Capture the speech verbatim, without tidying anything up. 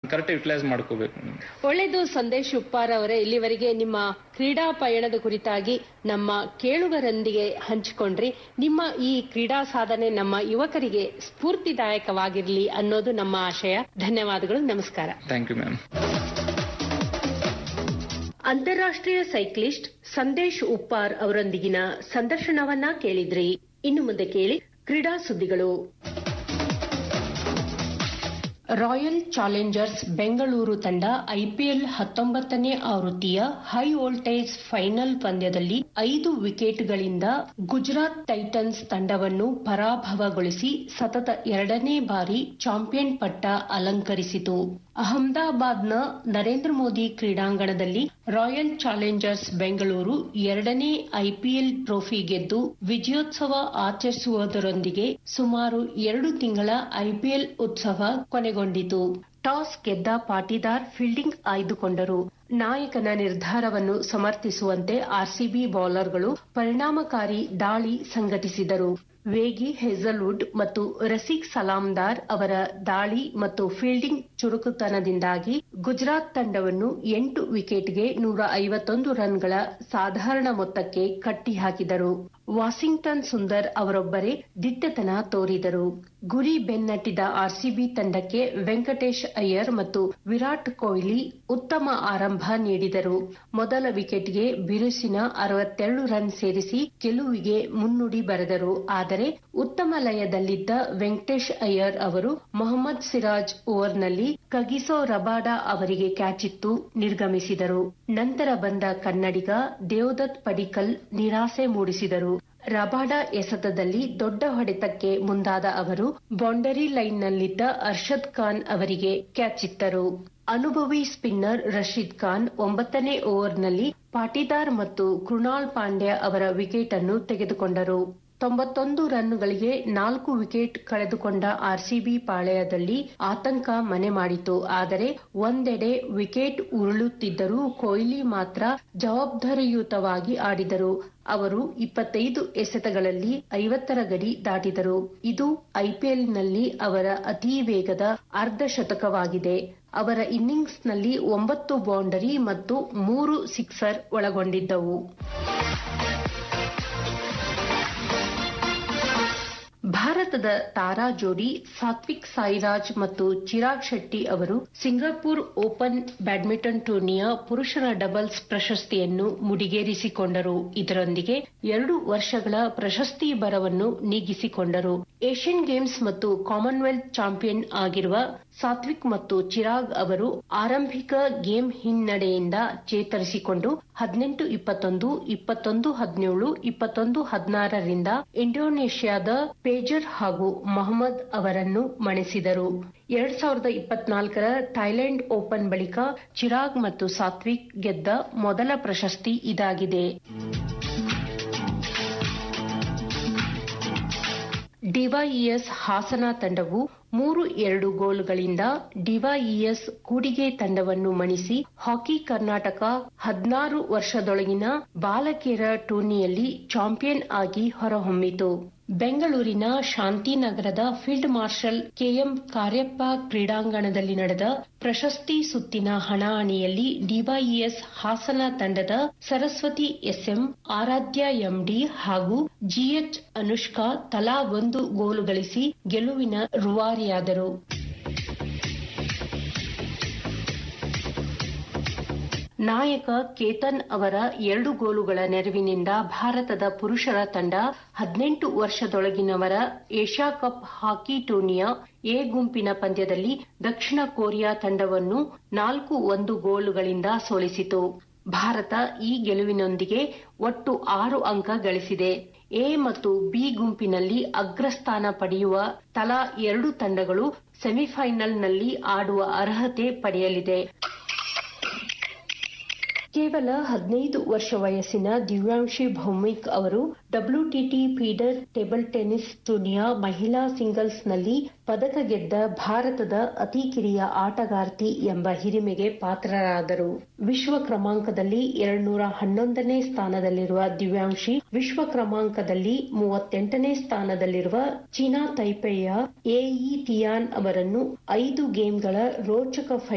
Correct utilise ಮಾಡ್ಕೋಬೇಕು. ಒಳ್ಳೆಯದು ಸಂದೇಶ್ ಉಪ್ಪಾರ್ ಅವರೇ, ಇಲ್ಲಿವರೆಗೆ ನಿಮ್ಮ ಕ್ರೀಡಾ ಪಯಣದ ಕುರಿತಾಗಿ ನಮ್ಮ ಕೇಳುಗರೊಂದಿಗೆ ಹಂಚಿಕೊಂಡ್ರಿ. ನಿಮ್ಮ ಈ ಕ್ರೀಡಾ ಸಾಧನೆ ನಮ್ಮ ಯುವಕರಿಗೆ ಸ್ಫೂರ್ತಿದಾಯಕವಾಗಿರಲಿ ಅನ್ನೋದು ನಮ್ಮ ಆಶಯ. ಧನ್ಯವಾದಗಳು, ನಮಸ್ಕಾರ. Thank you ma'am. ಅಂತಾರಾಷ್ಟ್ರೀಯ ಸೈಕ್ಲಿಸ್ಟ್ ಸಂದೇಶ್ ಉಪ್ಪಾರ್ ಅವರೊಂದಿಗಿನ ಸಂದರ್ಶನವನ್ನ ಕೇಳಿದ್ರಿ. ಇನ್ನು ಮುಂದೆ ಕೇಳಿ ಕ್ರೀಡಾ ಸುದ್ದಿಗಳು. ರಾಯಲ್ ಚಾಲೆಂಜರ್ಸ್ ಬೆಂಗಳೂರು ತಂಡ ಐಪಿಎಲ್ ಹತ್ತೊಂಬತ್ತನೇ ಆವೃತ್ತಿಯ ಹೈ ವೋಲ್ಟೇಜ್ ಫೈನಲ್ ಪಂದ್ಯದಲ್ಲಿ ಐದು ವಿಕೆಟ್ಗಳಿಂದ ಗುಜರಾತ್ ಟೈಟನ್ಸ್ ತಂಡವನ್ನು ಪರಾಭವಗೊಳಿಸಿ ಸತತ ಎರಡನೇ ಬಾರಿ ಚಾಂಪಿಯನ್ ಪಟ್ಟ ಅಲಂಕರಿಸಿತು. ಅಹಮದಾಬಾದ್ನ ನರೇಂದ್ರ ಮೋದಿ ಕ್ರೀಡಾಂಗಣದಲ್ಲಿ ರಾಯಲ್ ಚಾಲೆಂಜರ್ಸ್ ಬೆಂಗಳೂರು ಎರಡನೇ ಐಪಿಎಲ್ ಟ್ರೋಫಿ ಗೆದ್ದು ವಿಜಯೋತ್ಸವ ಆಚರಿಸುವುದರೊಂದಿಗೆ ಸುಮಾರು ಎರಡು ತಿಂಗಳ ಐಪಿಎಲ್ ಉತ್ಸವ ಕೊನೆಗೊಂಡಿತು. ಟಾಸ್ ಗೆದ್ದ ಪಾಟೀದಾರ್ ಫೀಲ್ಡಿಂಗ್ ಆಯ್ದುಕೊಂಡರು. ನಾಯಕನ ನಿರ್ಧಾರವನ್ನು ಸಮರ್ಥಿಸುವಂತೆ ಆರ್ಸಿಬಿ ಬೌಲರ್ಗಳು ಪರಿಣಾಮಕಾರಿ ದಾಳಿ ಸಂಘಟಿಸಿದರು. ವೇಗಿ ಹೇಜಲ್ವುಡ್ ಮತ್ತು ರಸಿಕ್ ಸಲಾಮ್ದಾರ್ ಅವರ ದಾಳಿ ಮತ್ತು ಫೀಲ್ಡಿಂಗ್ ಚುರುಕುತನದಿಂದಾಗಿ ಗುಜರಾತ್ ತಂಡವನ್ನು ಎಂಟು ವಿಕೆಟ್ಗೆ ನೂರ ಐವತ್ತೊಂದು ರನ್ಗಳ ಸಾಧಾರಣ ಮೊತ್ತಕ್ಕೆ ಕಟ್ಟಿಹಾಕಿದರು. ವಾಷಿಂಗ್ಟನ್ ಸುಂದರ್ ಅವರೊಬ್ಬರೇ ದಿಟ್ಟತನ ತೋರಿದರು. ಗುರಿ ಬೆನ್ನಟ್ಟಿದ ಆರ್ಸಿಬಿ ತಂಡಕ್ಕೆ ವೆಂಕಟೇಶ್ ಅಯ್ಯರ್ ಮತ್ತು ವಿರಾಟ್ ಕೊಹ್ಲಿ ಉತ್ತಮ ಆರಂಭ ನೀಡಿದರು. ಮೊದಲ ವಿಕೆಟ್ಗೆ ಬಿರುಸಿನ ಅರವತ್ತೆರಡು ರನ್ ಸೇರಿಸಿ ಗೆಲುವಿಗೆ ಮುನ್ನುಡಿ ಬರೆದರು. ಆದರೆ ಉತ್ತಮ ಲಯದಲ್ಲಿದ್ದ ವೆಂಕಟೇಶ್ ಅಯ್ಯರ್ ಅವರು ಮೊಹಮ್ಮದ್ ಸಿರಾಜ್ ಓವರ್ನಲ್ಲಿ ಕಗಿಸೋ ರಬಾಡಾ ಅವರಿಗೆ ಕ್ಯಾಚಿತ್ತು ನಿರ್ಗಮಿಸಿದರು. ನಂತರ ಬಂದ ಕನ್ನಡಿಗ ದೇವದತ್ ಪಡಿಕ್ಕಲ್ ನಿರಾಸೆ ಮೂಡಿಸಿದರು. ರಬಾಡಾ ಎಸೆತದಲ್ಲಿ ದೊಡ್ಡ ಹೊಡೆತಕ್ಕೆ ಮುಂದಾದ ಅವರು ಬೌಂಡರಿ ಲೈನ್ನಲ್ಲಿದ್ದ ಅರ್ಷದ್ ಖಾನ್ ಅವರಿಗೆ ಕ್ಯಾಚಿತ್ತರು. ಅನುಭವಿ ಸ್ಪಿನ್ನರ್ ರಶೀದ್ ಖಾನ್ ಒಂಬತ್ತನೇ ಓವರ್ನಲ್ಲಿ ಪಾಟೀದಾರ್ ಮತ್ತು ಕೃಣಾಲ್ ಪಾಂಡ್ಯ ಅವರ ವಿಕೆಟ್ ಅನ್ನು ತೆಗೆದುಕೊಂಡರು. ತೊಂಬತ್ತೊಂದು ರನ್ನುಗಳಿಗೆ ನಾಲ್ಕು ವಿಕೆಟ್ ಕಳೆದುಕೊಂಡ ಆರ್ಸಿಬಿ ಪಾಳೆಯದಲ್ಲಿ ಆತಂಕ ಮನೆ ಮಾಡಿತು. ಆದರೆ ಒಂದೆಡೆ ವಿಕೆಟ್ ಉರುಳುತ್ತಿದ್ದರೂ ಕೊಹ್ಲಿ ಮಾತ್ರ ಜವಾಬ್ದಾರಿಯುತವಾಗಿ ಆಡಿದರು. ಅವರು ಇಪ್ಪತ್ತೈದು ಎಸೆತಗಳಲ್ಲಿ ಐವತ್ತರ ಗಡಿ ದಾಟಿದರು. ಇದು ಐಪಿಎಲ್ನಲ್ಲಿ ಅವರ ಅತೀ ವೇಗದ ಅರ್ಧ ಶತಕವಾಗಿದೆ. ಅವರ ಇನ್ನಿಂಗ್ಸ್ನಲ್ಲಿ ಒಂಬತ್ತು ಬೌಂಡರಿ ಮತ್ತು ಮೂರು ಸಿಕ್ಸರ್ ಒಳಗೊಂಡಿದ್ದವು. ಭಾರತದ ತಾರಾ ಜೋಡಿ ಸಾತ್ವಿಕ್ ಸಾಯಿರಾಜ್ ಮತ್ತು ಚಿರಾಗ್ ಶೆಟ್ಟಿ ಅವರು ಸಿಂಗಾಪುರ್ ಓಪನ್ ಬ್ಯಾಡ್ಮಿಂಟನ್ ಟೂರ್ನಿಯ ಪುರುಷರ ಡಬಲ್ಸ್ ಪ್ರಶಸ್ತಿಯನ್ನು ಮುಡಿಗೇರಿಸಿಕೊಂಡರು. ಇದರೊಂದಿಗೆ ಎರಡು ವರ್ಷಗಳ ಪ್ರಶಸ್ತಿ ಬರವನ್ನು ನೀಗಿಸಿಕೊಂಡರು. ಏಷ್ಯನ್ ಗೇಮ್ಸ್ ಮತ್ತು ಕಾಮನ್ವೆಲ್ತ್ ಚಾಂಪಿಯನ್ ಆಗಿರುವ ಸಾತ್ವಿಕ್ ಮತ್ತು ಚಿರಾಗ್ ಅವರು ಆರಂಭಿಕ ಗೇಮ್ ಹಿನ್ನಡೆಯಿಂದ ಚೇತರಿಸಿಕೊಂಡು ಹದಿನೆಂಟು ಇಪ್ಪತ್ತೊಂದು, ಇಪ್ಪತ್ತೊಂದು ಹದಿನೇಳು, ಇಪ್ಪತ್ತೊಂದು ಹದಿನಾರರಿಂದ ಇಂಡೋನೇಷ್ಯಾದ ಪೇಜರ್ ಹಾಗೂ ಮೊಹಮ್ಮದ್ ಅವರನ್ನು ಮಣಿಸಿದರು. ಎರಡ್ ಸಾವಿರದ ಇಪ್ಪತ್ನಾಲ್ಕರ ಥೈಲ್ಯಾಂಡ್ ಓಪನ್ ಬಳಿಕ ಚಿರಾಗ್ ಮತ್ತು ಸಾತ್ವಿಕ್ ಗೆದ್ದ ಮೊದಲ ಪ್ರಶಸ್ತಿ ಇದಾಗಿದೆ. ಡಿವೈಇಎಸ್ ಹಾಸನ ತಂಡವು ಮೂರು ಎರಡು ಗೋಲುಗಳಿಂದ ಡಿವೈಇಎಸ್ ಕೂಡಿಗೆ ತಂಡವನ್ನು ಮಣಿಸಿ ಹಾಕಿ ಕರ್ನಾಟಕ ಹದಿನಾರು ವರ್ಷದೊಳಗಿನ ಬಾಲಕಿಯರ ಟೂರ್ನಿಯಲ್ಲಿ ಚಾಂಪಿಯನ್ ಆಗಿ ಹೊರಹೊಮ್ಮಿತು. ಬೆಂಗಳೂರಿನ ಶಾಂತಿನಗರದ ಫೀಲ್ಡ್ ಮಾರ್ಷಲ್ ಕೆಎಂ ಕಾರ್ಯಪ್ಪ ಕ್ರೀಡಾಂಗಣದಲ್ಲಿ ನಡೆದ ಪ್ರಶಸ್ತಿ ಸುತ್ತಿನ ಹಣಾಹಣಿಯಲ್ಲಿ ಡಿವೈಇಎಸ್ ಹಾಸನ ತಂಡದ ಸರಸ್ವತಿ ಎಸ್ಎಂ, ಆರಾಧ್ಯ ಎಂಡಿ ಹಾಗೂ ಜಿಎಚ್ ಅನುಷ್ಕಾ ತಲಾ ಒಂದು ಗೋಲು ಗಳಿಸಿ ಗೆಲುವಿನ ರೂವಾರಿಯಾದರು. ನಾಯಕ ಕೇತನ್ ಅವರ ಎರಡು ಗೋಲುಗಳ ನೆರವಿನಿಂದ ಭಾರತದ ಪುರುಷರ ತಂಡ ಹದಿನೆಂಟು ವರ್ಷದೊಳಗಿನವರ ಏಷ್ಯಾ ಕಪ್ ಹಾಕಿ ಟೂರ್ನಿಯ ಎ ಗುಂಪಿನ ಪಂದ್ಯದಲ್ಲಿ ದಕ್ಷಿಣ ಕೊರಿಯಾ ತಂಡವನ್ನು ನಾಲ್ಕು ಒಂದು ಗೋಲುಗಳಿಂದ ಸೋಲಿಸಿತು. ಭಾರತ ಈ ಗೆಲುವಿನೊಂದಿಗೆ ಒಟ್ಟು ಆರು ಅಂಕ ಗಳಿಸಿದೆ. ಎ ಮತ್ತು ಬಿ ಗುಂಪಿನಲ್ಲಿ ಅಗ್ರಸ್ಥಾನ ಪಡೆಯುವ ತಲಾ ಎರಡು ತಂಡಗಳು ಸೆಮಿಫೈನಲ್ನಲ್ಲಿ ಆಡುವ ಅರ್ಹತೆ ಪಡೆಯಲಿದೆ. ಕೇವಲ ಹದಿನೈದು ವರ್ಷ ವಯಸ್ಸಿನ ದಿವ್ಯಾಂಶಿ ಭೌಮಿಕ್ ಅವರು ಡಬ್ಲ್ಯೂಟಿಟಿ ಫೀಡರ್ ಟೇಬಲ್ ಟೆನ್ನಿಸ್ ಟೂರ್ನಿಯ ಮಹಿಳಾ ಸಿಂಗಲ್ಸ್ನಲ್ಲಿ ಪದಕ ಗೆದ್ದ ಭಾರತದ ಅತಿ ಕಿರಿಯ ಆಟಗಾರ್ತಿ ಎಂಬ ಹಿರಿಮೆಗೆ ಪಾತ್ರರಾದರು. ವಿಶ್ವ ಕ್ರಮಾಂಕದಲ್ಲಿ ಎರಡ್ನೂರ ಹನ್ನೊಂದನೇ ಸ್ಥಾನದಲ್ಲಿರುವ ದಿವ್ಯಾಂಶಿ ವಿಶ್ವ ಕ್ರಮಾಂಕದಲ್ಲಿ ಮೂವತ್ತೆಂಟನೇ ಸ್ಥಾನದಲ್ಲಿರುವ ಚೀನಾ ತೈಪೆಯ ಎಯಿ ಟಿಯಾನ್ ಅವರನ್ನು ಐದು ಗೇಮ್ಗಳ ರೋಚಕ